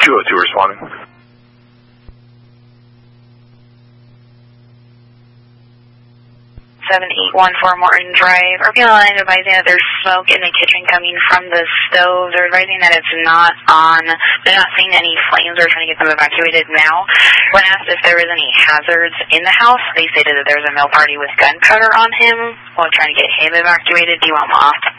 202 responding. 7814 Morton Drive. RPL line advising that there's smoke in the kitchen coming from the stove. They're advising that it's not on. They're not seeing any flames. They're trying to get them evacuated now. When asked if there was any hazards in the house, they stated that there was a male party with gunpowder on him while trying to get him evacuated. Do you want him off?